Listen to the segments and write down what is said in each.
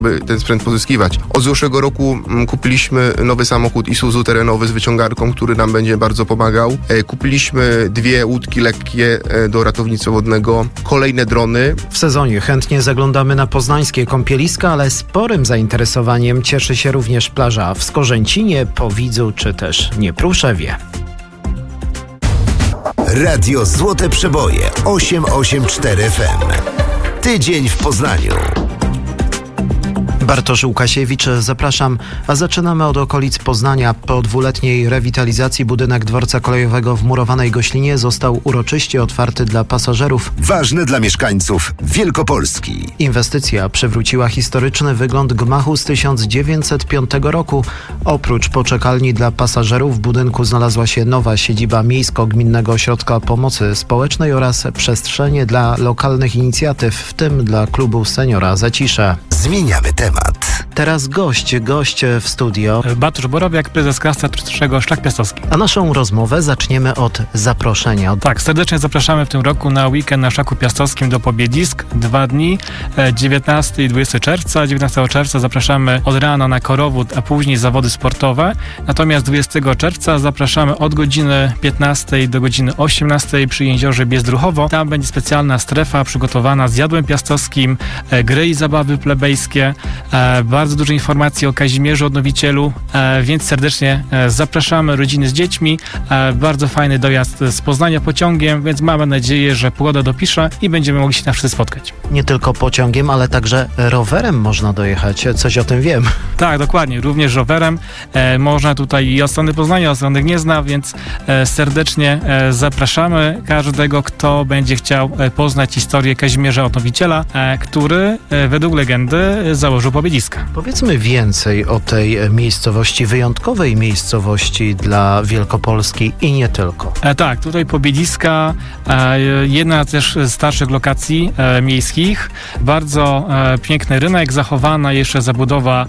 by ten sprzęt pozyskiwać. Od zeszłego roku kupiliśmy nowy samochód Isuzu terenowy z wyciągarką, który nam będzie bardzo pomagał. Kupiliśmy 2 łódki lekkie do ratownictwa wodnego, kolejne drony. W sezonie chętnie zaglądamy na poznańskie kąpieliska, ale sporym zainteresowaniem cieszy się również plaża w Skorzęcinie, Powidzu czy też Niepruszewie. Radio Złote Przeboje 884 FM. Tydzień w Poznaniu. Bartosz Łukasiewicz, zapraszam, a zaczynamy od okolic Poznania. Po 2-letniej rewitalizacji budynek dworca kolejowego w Murowanej Goślinie został uroczyście otwarty dla pasażerów. Ważne dla mieszkańców Wielkopolski. Inwestycja przywróciła historyczny wygląd gmachu z 1905 roku. Oprócz poczekalni dla pasażerów w budynku znalazła się nowa siedziba Miejsko-Gminnego Ośrodka Pomocy Społecznej oraz przestrzenie dla lokalnych inicjatyw, w tym dla klubu Seniora Zacisze. Zmieniamy temat. Teraz gość w studio. Bartosz Borowiak, prezes Klasztora Turystycznego Szlak Piastowski. A naszą rozmowę zaczniemy od zaproszenia. Tak, serdecznie zapraszamy w tym roku na weekend na Szlaku Piastowskim do Pobiedzisk. 2 dni, 19 i 20 czerwca. 19 czerwca zapraszamy od rana na korowód, a później zawody sportowe. Natomiast 20 czerwca zapraszamy od godziny 15 do godziny 18 przy jeziorze Biezdruchowo. Tam będzie specjalna strefa przygotowana z jadłem piastowskim, gry i zabawy plebejskie. Bardzo dużo informacji o Kazimierzu Odnowicielu, więc serdecznie zapraszamy rodziny z dziećmi. Bardzo fajny dojazd z Poznania pociągiem, więc mamy nadzieję, że pogoda dopisze i będziemy mogli się na wszyscy spotkać. Nie tylko pociągiem, ale także rowerem można dojechać. Coś o tym wiem. Tak, dokładnie. Również rowerem. Można tutaj i od strony Poznania, od strony Gniezna, więc serdecznie zapraszamy każdego, kto będzie chciał poznać historię Kazimierza Odnowiciela, który według legendy założył Pobiedziska. Powiedzmy więcej o tej miejscowości, wyjątkowej miejscowości dla Wielkopolski i nie tylko. Tak, tutaj Pobiedziska, jedna też z starszych lokacji miejskich. Bardzo piękny rynek, zachowana jeszcze zabudowa,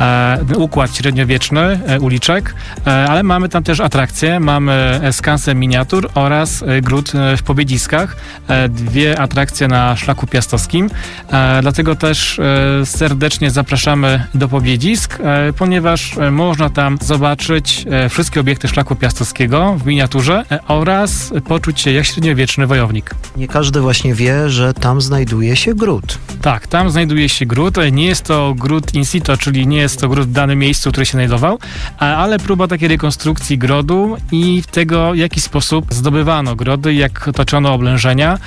układ średniowieczny uliczek, ale mamy tam też atrakcje. Mamy skansen miniatur oraz gród w Pobiedziskach. 2 atrakcje na Szlaku Piastowskim. Dlatego też serdecznie zapraszamy do Pobiedzisk, ponieważ można tam zobaczyć wszystkie obiekty Szlaku Piastowskiego w miniaturze oraz poczuć się jak średniowieczny wojownik. Nie każdy właśnie wie, że tam znajduje się gród. Tak, tam znajduje się gród. Nie jest to gród in situ, czyli nie jest to gród w danym miejscu, który się znajdował, ale próba takiej rekonstrukcji grodu i tego, w jaki sposób zdobywano grody, jak toczono oblężenia,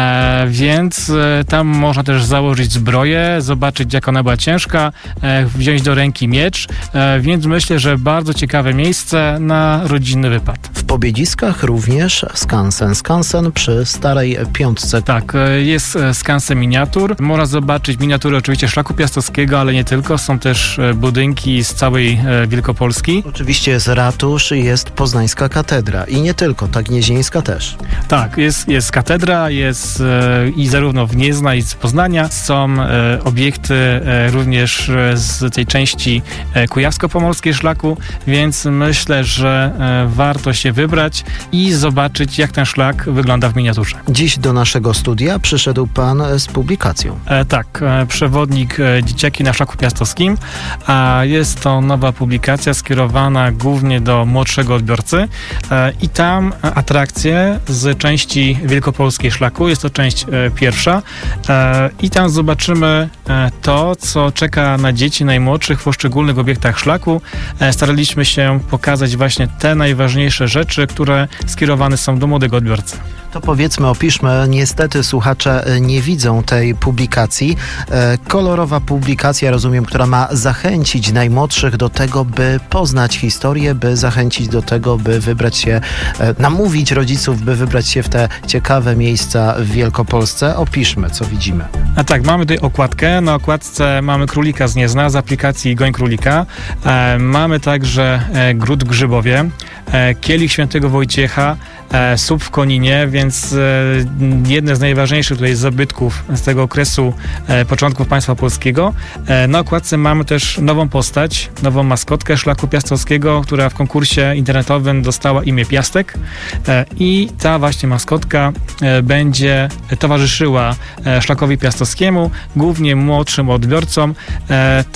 więc tam można też założyć zbroję, zobaczyć, jak ona była ciężka, wziąć do ręki miecz, więc myślę, że bardzo ciekawe miejsce na rodzinny wypad. W Pobiedziskach również skansen przy Starej Piątce. Tak, jest skansen miniatur. Można zobaczyć miniatury oczywiście Szlaku Piastowskiego, ale nie tylko. Są też budynki z całej Wielkopolski. Oczywiście jest ratusz i jest poznańska katedra. I nie tylko, ta gnieźnieńska też. Tak, jest katedra, jest i zarówno w Gniezna i z Poznania. Są obiekty również z tej części kujawsko-pomorskiej szlaku, więc myślę, że warto się wybrać i zobaczyć, jak ten szlak wygląda w miniaturze. Dziś do naszego studia przyszedł pan z publikacją. Tak, przewodnik Dzieciaki na Szlaku Piastowskim. Jest to nowa publikacja skierowana głównie do młodszego odbiorcy i tam atrakcje z części wielkopolskiej szlaku. Jest to część pierwsza i tam zobaczymy to, co czeka na dzieci najmłodszych w poszczególnych obiektach szlaku. Staraliśmy się pokazać właśnie te najważniejsze rzeczy, które skierowane są do młodego odbiorcy. To powiedzmy, opiszmy. Niestety słuchacze nie widzą tej publikacji. Kolorowa publikacja, rozumiem, która ma zachęcić najmłodszych do tego, by poznać historię, by zachęcić do tego, by wybrać się, namówić rodziców, by wybrać się w te ciekawe miejsca w Wielkopolsce. Opiszmy, co widzimy. Tak, mamy tutaj okładkę. Na okładce mamy królika z Gniezna z aplikacji Goń Królika. Mamy także gród w Grzybowie, kielich Świętego Wojciecha, słup w Koninie, więc więc jedne z najważniejszych tutaj zabytków z tego okresu początków państwa polskiego. Na okładce mamy też nową postać, nową maskotkę Szlaku Piastowskiego, która w konkursie internetowym dostała imię Piastek i ta właśnie maskotka będzie towarzyszyła Szlakowi Piastowskiemu, głównie młodszym odbiorcom.